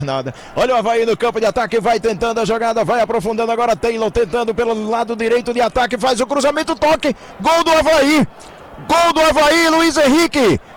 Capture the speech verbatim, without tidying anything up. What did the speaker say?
Nada. Olha o Avaí no campo de ataque, vai tentando a jogada, vai aprofundando agora. Taylor tentando pelo lado direito de ataque, faz o cruzamento, toque, gol do Avaí. Gol do Avaí, Luiz Henrique.